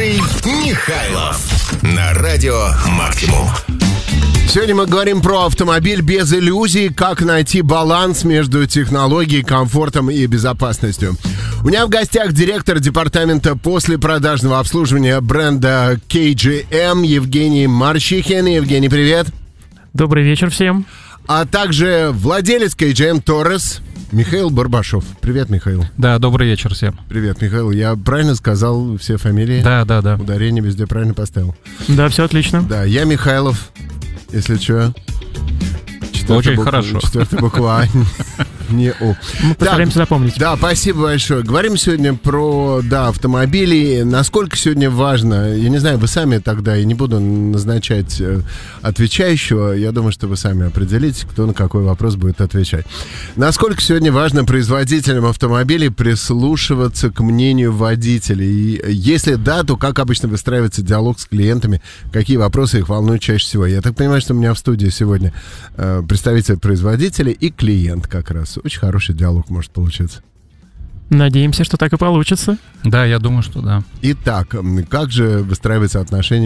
Дмитрий Михайлов на радио Максимум. Сегодня мы говорим про автомобиль без иллюзий, как найти баланс между технологией, комфортом и безопасностью. У меня в гостях директор департамента послепродажного обслуживания бренда KGM Евгений Марчихин. Евгений, привет. Добрый вечер всем. А также владелец KGM Торрес Михаил Барбашов. Привет, Михаил. Да, добрый вечер всем. Привет, Михаил. Я правильно сказал все фамилии? Да. Ударение везде правильно поставил. Да, все отлично. Да, я Михайлов, если что. Очень хорошо. Четвертая буква А, не О. Мы постараемся запомнить. Да, спасибо большое. Говорим сегодня про, автомобили. Насколько сегодня важно, я не знаю, вы сами тогда, я не буду назначать отвечающего, я думаю, что вы сами определите, кто на какой вопрос будет отвечать. Насколько сегодня важно производителям автомобилей прислушиваться к мнению водителей? И если да, то как обычно выстраивается диалог с клиентами? Какие вопросы их волнуют чаще всего? Я так понимаю, что у меня в студии сегодня представитель производителя и клиент как раз. Очень хороший диалог может получиться. Надеемся, что так и получится. Да, я думаю, что да. Итак, как же выстраиваются отношения